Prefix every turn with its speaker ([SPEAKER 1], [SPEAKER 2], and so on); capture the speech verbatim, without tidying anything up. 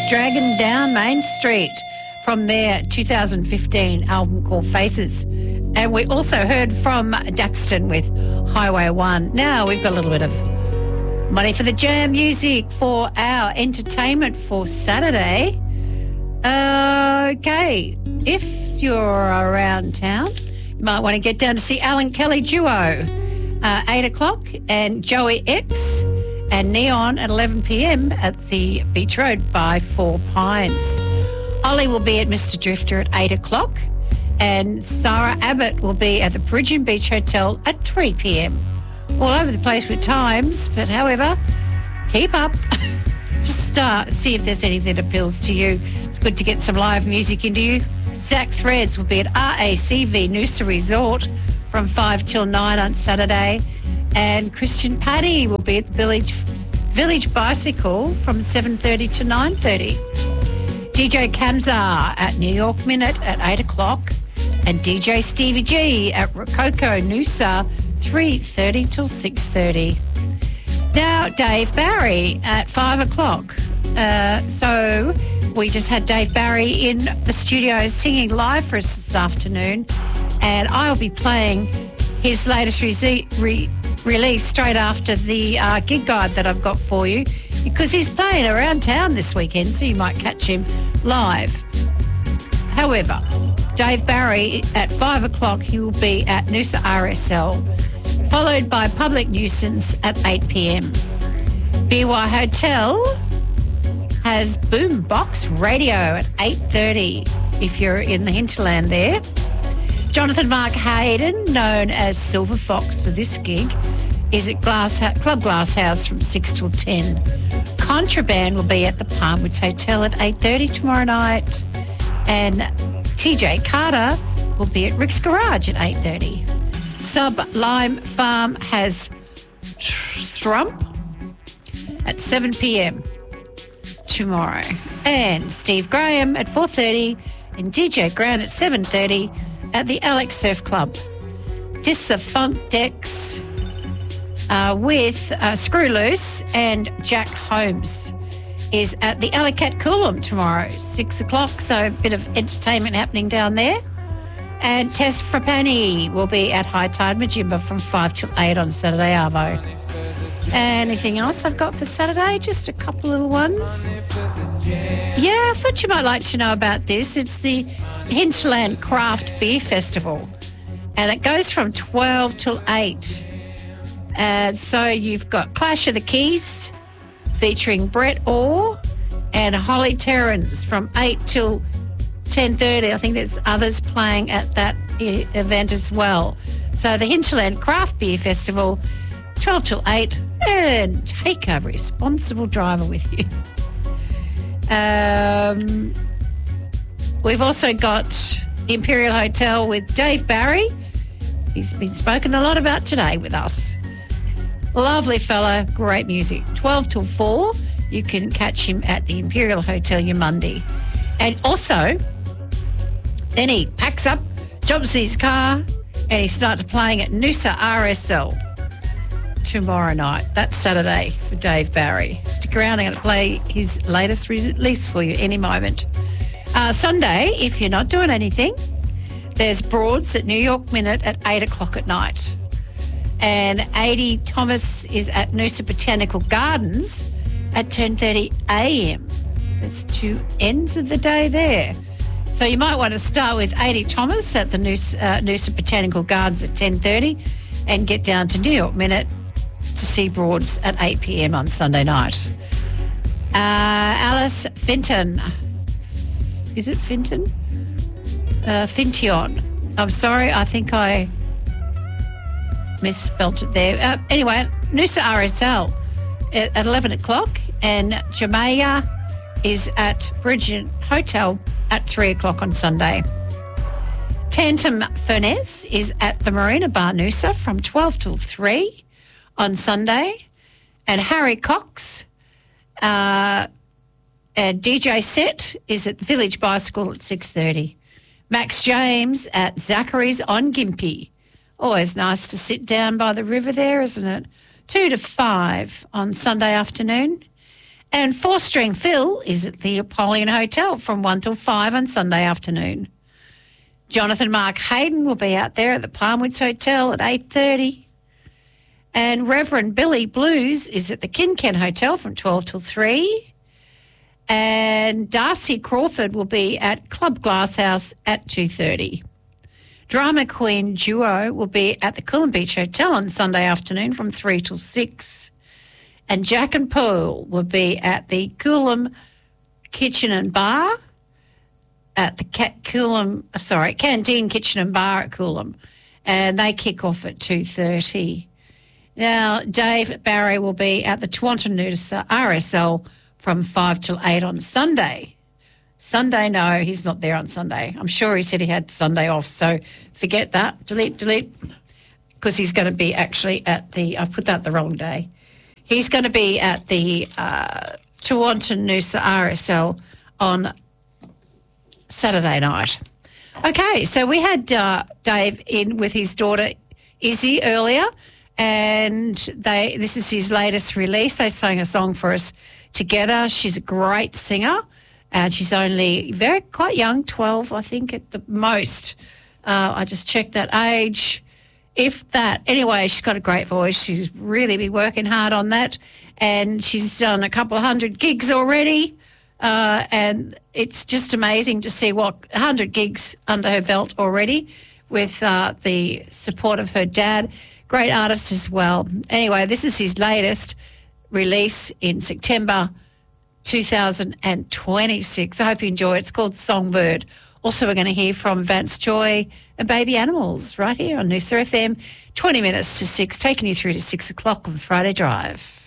[SPEAKER 1] Dragging Down Main Street from their two thousand fifteen album called Faces. And we also heard from Daxton with Highway one. Now we've got a little bit of money for the jam music for our entertainment for Saturday. Uh, okay, if you're around town, you might want to get down to see Alan Kelly Duo, uh, eight o'clock, and Joey X and Neon at eleven p.m. at the Beach Road by Four Pines. Ollie will be at Mister Drifter at eight o'clock, and Sarah Abbott will be at the Bridgeon Beach Hotel at three p.m. All over the place with times, but however, keep up. Just uh, see if there's anything that appeals to you. It's good to get some live music into you. Zach Threads will be at R A C V Noosa Resort from five till nine on Saturday. And Christian Paddy will be at the Village, Village Bicycle from seven thirty to nine thirty. D J Kamzar at New York Minute at eight o'clock. And D J Stevie G at Rococo Noosa three thirty till six thirty. Now, Dave Barry at five o'clock. Uh, so we just had Dave Barry in the studio singing live for us this afternoon, and I'll be playing his latest re- re- release straight after the uh, gig guide that I've got for you, because he's playing around town this weekend, so you might catch him live. However, Dave Barry at five o'clock, he will be at Noosa R S L, followed by Public Nuisance at eight p.m. B Y Hotel has Boombox Radio at eight thirty if you're in the hinterland there. Jonathan Mark Hayden, known as Silver Fox for this gig, is at Glass Club Glass House from six till ten. Contraband will be at the Palmwoods Hotel at eight thirty tomorrow night. And T J Carter will be at Rick's Garage at eight thirty. Sublime Farm has Thrump at seven p.m. tomorrow. And Steve Graham at four thirty and D J Grant at seven thirty at the Alex Surf Club. Dissa Funk Decks uh, with uh, Screw Loose and Jack Holmes is at the Alicat Coolum tomorrow, six o'clock, so a bit of entertainment happening down there. And Tess Frappani will be at High Tide Majimba from five till eight on Saturday, Arvo. Anything else I've got for Saturday? Just a couple little ones. Yeah, I thought you might like to know about this. It's the Hinterland Craft Beer Festival, and it goes from twelve till eight. Uh, so you've got Clash of the Keys featuring Brett Orr and Holly Terrence from eight till ten thirty. I think there's others playing at that e- event as well. So the Hinterland Craft Beer Festival, twelve till eight, and take a responsible driver with you. Um, we've also got Imperial Hotel with Dave Barry. He's been spoken a lot about today with us. Lovely fella, great music. twelve till four, you can catch him at the Imperial Hotel Yamundi. And also, then he packs up, jumps in his car, and he starts playing at Noosa R S L tomorrow night. That's Saturday for Dave Barry. Stick around, I'm going to play his latest release for you any moment. Uh, Sunday, if you're not doing anything, there's Broads at New York Minute at eight o'clock at night. And Adi Thomas is at Noosa Botanical Gardens at ten thirty a.m. That's two ends of the day there. So you might want to start with Adi Thomas at the Noosa, uh, Noosa Botanical Gardens at ten thirty and get down to New York Minute to see Broads at eight p.m. on Sunday night. Uh, Alice Fenton. Is it Fenton? Uh, Fintion. I'm sorry, I think I misspelt it there. Uh, anyway, Noosa R S L at, at eleven o'clock, and Jamaica is at Bridgeon Hotel at three o'clock on Sunday. Tantum Furness is at the Marina Bar Noosa from twelve till three on Sunday. And Harry Cox, uh, a D J set, is at Village Bicycle at six thirty. Max James at Zachary's on Gympie. Always nice to sit down by the river there, isn't it? Two to five on Sunday afternoon. And Four String Phil is at the Apollyon Hotel from one till five on Sunday afternoon. Jonathan Mark Hayden will be out there at the Palmwoods Hotel at eight thirty. And Reverend Billy Blues is at the Kinken Hotel from twelve till three. And Darcy Crawford will be at Club Glasshouse at two thirty. Drama Queen Duo will be at the Coolum Beach Hotel on Sunday afternoon from three till six. And Jack and Paul will be at the Coolum Kitchen and Bar at the Cat Coolum, sorry, Canteen Kitchen and Bar at Coolum. And they kick off at two thirty. Now, Dave Barry will be at the Twantanoosa R S L from five till eight on Sunday. Sunday, no, he's not there on Sunday. I'm sure he said he had Sunday off, so forget that. Delete, delete, because he's going to be actually at the, I've put that the wrong day. He's going to be at the uh, Twantanoosa R S L on Saturday night. Okay, so we had uh, Dave in with his daughter Izzy earlier, and they this is his latest release. They sang a song for us together. She's a great singer. And she's only very quite young, twelve, I think, at the most. Uh, I just checked that age, if that. Anyway, she's got a great voice. She's really been working hard on that. And she's done a couple of hundred gigs already. Uh, and it's just amazing to see what one hundred gigs under her belt already with uh, the support of her dad. Great artist as well. Anyway, this is his latest release in September two thousand twenty-six. I hope you enjoy it. It's called Songbird. Also, we're going to hear from Vance Joy and Baby Animals right here on Noosa F M, twenty minutes to six, taking you through to six o'clock on Friday Drive.